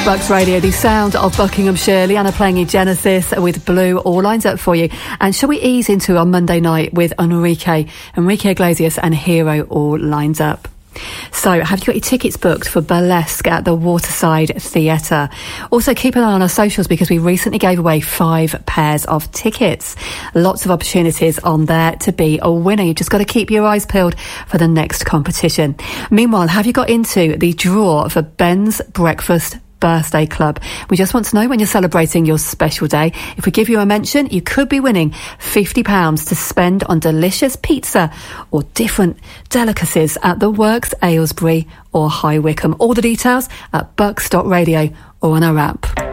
Bucks Radio, the sound of Buckinghamshire. Leanna playing in Genesis with Blue, all lines up for you. And shall we ease into our Monday night with Enrique Iglesias and Hero, all lines up. So, have you got your tickets booked for Burlesque at the Waterside Theatre? Also, keep an eye on our socials because we recently gave away 5 pairs of tickets. Lots of opportunities on there to be a winner. You've just got to keep your eyes peeled for the next competition. Meanwhile, have you got into the draw for Ben's Breakfast Birthday Club? We just want to know when you're celebrating your special day. If we give you a mention, you could be winning £50 to spend on delicious pizza or different delicacies at the Works, Aylesbury or High Wycombe. All the details at bucks.radio or on our app.